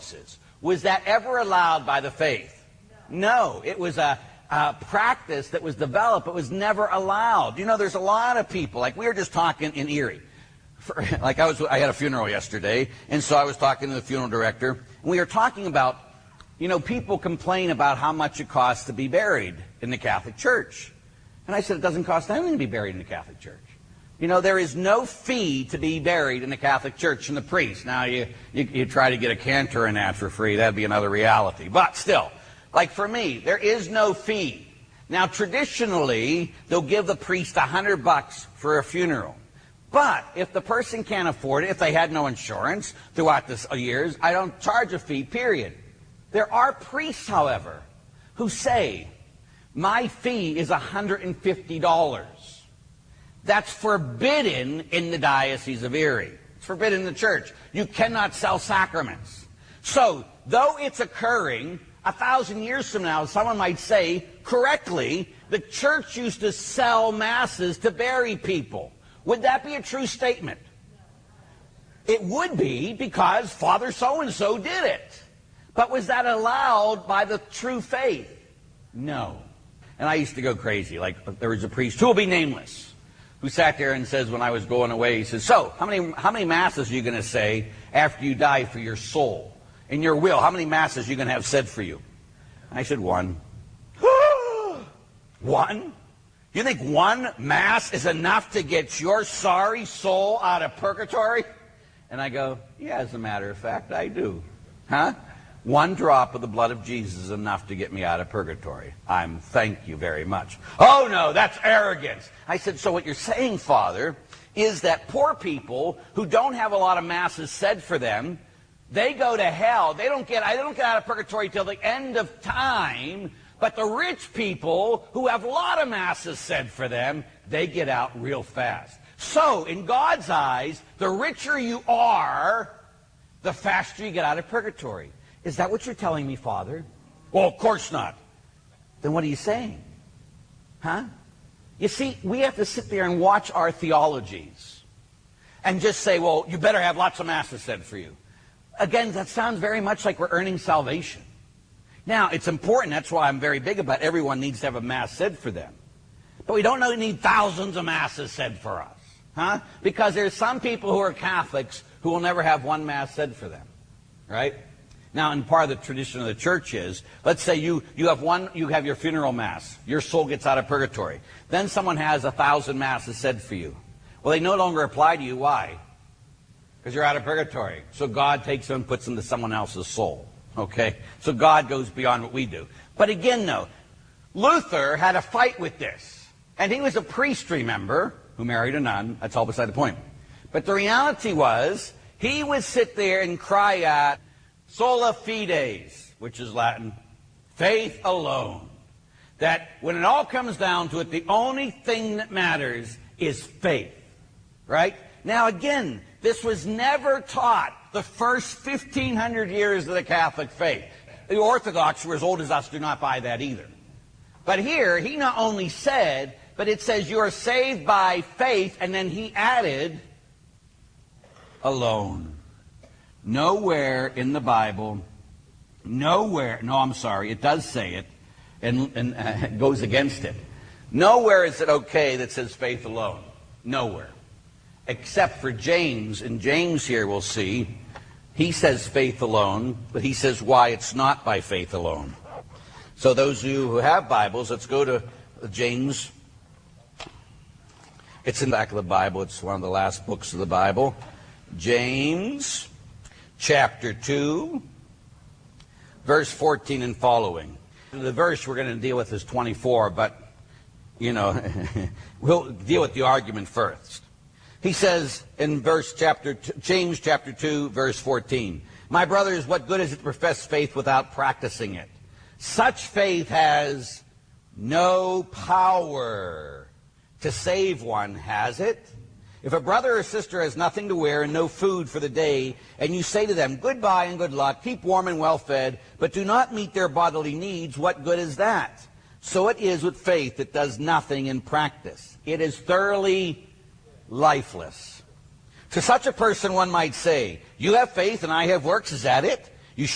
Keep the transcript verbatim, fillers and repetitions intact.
corpses. Was that ever allowed by the faith? No. It was a, a practice that was developed. It was never allowed. You know, there's a lot of people, like we were just talking in Erie. For, like I was, I had a funeral yesterday, and so I was talking to the funeral director, and we were talking about, you know, people complain about how much it costs to be buried in the Catholic Church. And I said, it doesn't cost anything to be buried in the Catholic Church. You know, there is no fee to be buried in the Catholic Church from the priest. Now, you, you, you try to get a cantor in that for free, that'd be another reality. But still, like for me, there is no fee. Now, traditionally, they'll give the priest a hundred bucks for a funeral. But if the person can't afford it, if they had no insurance throughout the years, I don't charge a fee, period. There are priests, however, who say, my fee is one hundred fifty dollars. That's forbidden in the Diocese of Erie. It's forbidden in the church. You cannot sell sacraments. So, though it's occurring, a thousand years from now, someone might say, correctly, the church used to sell masses to bury people. Would that be a true statement? It would be, because Father so-and-so did it. But was that allowed by the true faith? No. And I used to go crazy. Like, there was a priest, who will be nameless, who sat there and says, when I was going away, he says, so, how many, how many masses are you going to say after you die for your soul? In your will, how many masses are you going to have said for you? And I said, one. One? You think one mass is enough to get your sorry soul out of purgatory? And I go, yeah, as a matter of fact, I do. Huh? One drop of the blood of Jesus is enough to get me out of purgatory. I'm thank you very much. Oh, no, that's arrogance. I said, so what you're saying, Father, is that poor people who don't have a lot of masses said for them, they go to hell. They don't get, they don't get out of purgatory till the end of time. But the rich people who have a lot of masses said for them, they get out real fast. So, in God's eyes, the richer you are, the faster you get out of purgatory. Is that what you're telling me, Father? Well, of course not. Then what are you saying? Huh? You see, we have to sit there and watch our theologies and just say, well, you better have lots of masses said for you. Again, that sounds very much like we're earning salvation. Now, it's important. That's why I'm very big about everyone needs to have a mass said for them. But we don't need thousands of masses said for us. Huh? Because there's some people who are Catholics who will never have one mass said for them. Right? Now, and part of the tradition of the church is, let's say you, you have one, you have your funeral mass. Your soul gets out of purgatory. Then someone has a thousand masses said for you. Well, they no longer apply to you. Why? Because you're out of purgatory. So God takes them and puts them to someone else's soul. Okay? So God goes beyond what we do. But again, though, Luther had a fight with this. And he was a priest, remember, who married a nun. That's all beside the point. But the reality was, he would sit there and cry out, sola fides, which is Latin, faith alone. That when it all comes down to it, the only thing that matters is faith. Right? Now again, this was never taught the first fifteen hundred years of the Catholic faith. The Orthodox, who are as old as us, do not buy that either. But here, he not only said, but it says you are saved by faith, and then he added, alone. Nowhere in the Bible, nowhere, no, I'm sorry, it does say it, and, and uh, it goes against it. Nowhere is it okay that says faith alone. Nowhere. Except for James. And James here we'll see, he says faith alone, but he says why it's not by faith alone. So those of you who have Bibles, let's go to James. It's in the back of the Bible. It's one of the last books of the Bible. James chapter two, verse fourteen and following. The verse we're going to deal with is twenty-four, but, you know, we'll deal with the argument first. He says in verse chapter two, James chapter two, verse fourteen, my brothers, what good is it to profess faith without practicing it? Such faith has no power to save one, has it? If a brother or sister has nothing to wear and no food for the day, and you say to them, goodbye and good luck, keep warm and well fed, but do not meet their bodily needs, what good is that? So it is with faith that does nothing in practice. It is thoroughly lifeless. To such a person one might say, you have faith and I have works, is that it?